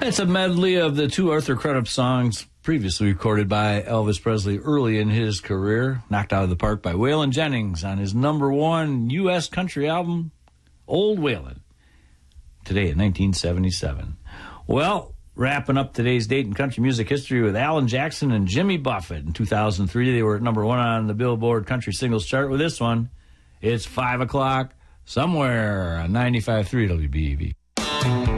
It's a medley of the two Arthur Crudup songs previously recorded by Elvis Presley early in his career, knocked out of the park by Waylon Jennings on his #1 U.S. country album, Old Waylon, today in 1977. Well, wrapping up today's date in country music history with Alan Jackson and Jimmy Buffett. In 2003, they were at #1 on the Billboard Country Singles Chart with this one. It's 5 o'clock somewhere on 95.3 WBEV.